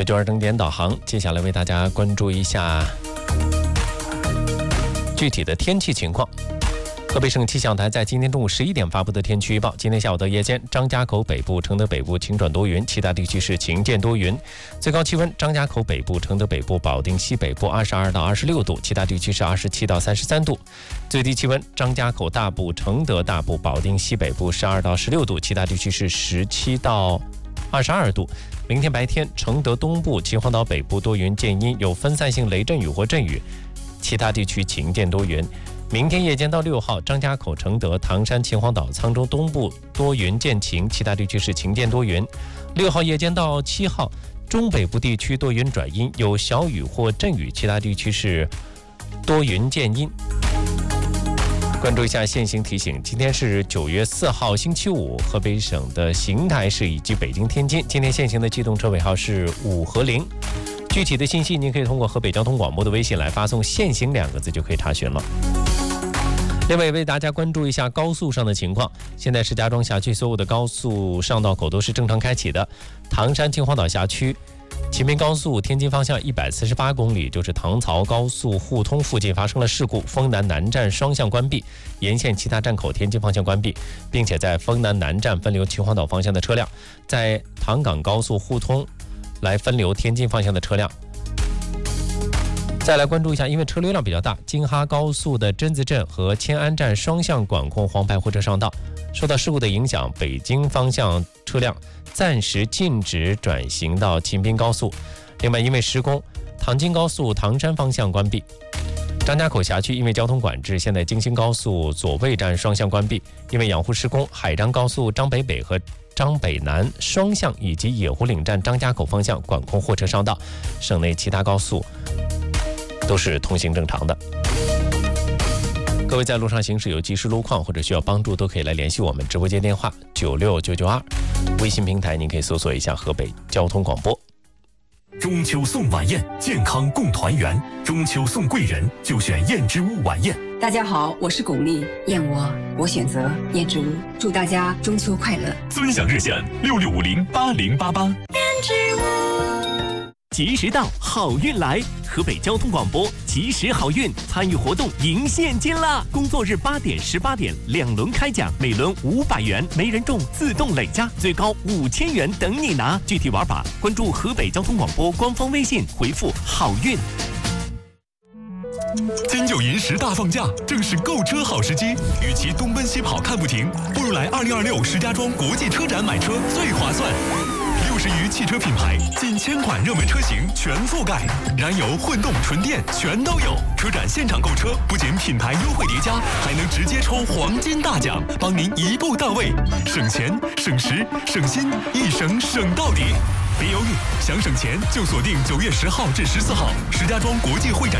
992整点导航，接下来为大家关注一下具体的天气情况。河北省气象台在今天中午11点发布的天气预报：今天下午到夜间，张家口北部、承德北部晴转多云，其他地区是晴间多云。最高气温：张家口北部、承德北部、保定西北部22到26度，其他地区是27到33度。最低气温：张家口大部、承德大部、保定西北部12到16度，其他地区是17到22度。明天白天，承德东部、秦皇岛北部多云见阴，有分散性雷阵雨或阵雨，其他地区晴间多云。明天夜间到6号，张家口、承德、唐山、秦皇岛、沧州东部多云见晴，其他地区是晴间多云。6号夜间到7号，中北部地区多云转阴，有小雨或阵雨，其他地区是多云见阴。关注一下现行提醒，今天是9月4号星期五，河北省的邢台市以及北京、天津今天现行的机动车尾号是5和0。具体的信息您可以通过河北交通广播的微信来发送限行2个字就可以查询了。另外为大家关注一下高速上的情况，现在石家庄辖区所有的高速上道口都是正常开启的。唐山秦皇岛辖区秦滨高速天津方向148公里，就是唐曹高速互通附近发生了事故，丰南南站双向关闭，沿线其他站口天津方向关闭，并且在丰南南站分流秦皇岛方向的车辆，在唐港高速互通来分流天津方向的车辆。再来关注一下，因为车流量比较大，京哈高速的榛子镇和迁安站双向管控黄牌货车上道，受到事故的影响，北京方向车辆暂时禁止转行到秦滨高速。另外因为施工，唐京高速唐山方向关闭。张家口辖区因为交通管制，现在京新高速左卫站双向关闭，因为养护施工，海张高速张北北和张北南双向以及野湖岭站张家口方向管控货车上道，省内其他高速都是通行正常的。各位在路上行驶有及时路况或者需要帮助，都可以来联系我们直播间电话96992，微信平台您可以搜索一下河北交通广播。 中秋送晚宴，健康共团圆。中秋送贵人，就选燕之屋晚宴。 大家好，我是巩俐，燕窝我选择燕之屋，祝大家中秋快乐。 尊享热线66508088。 燕之屋， 吉时到，好运来！河北交通广播吉时好运参与活动赢现金啦！工作日8点、18点2轮开奖，每轮500元，没人中自动累加，最高5000元等你拿。具体玩法关注河北交通广播官方微信，回复好运。 金九银10大放假，正是购车好时机。与其东奔西跑看不停，不如来2026石家庄国际车展买车最划算。60余汽车品牌，近1000款热门车型全覆盖，燃油、混动、纯电全都有。车展现场购车，不仅品牌优惠叠加，还能直接抽黄金大奖，帮您一步到位，省钱、省时、省心，一省省到底。别犹豫，想省钱就锁定9月10号至14号石家庄国际会展。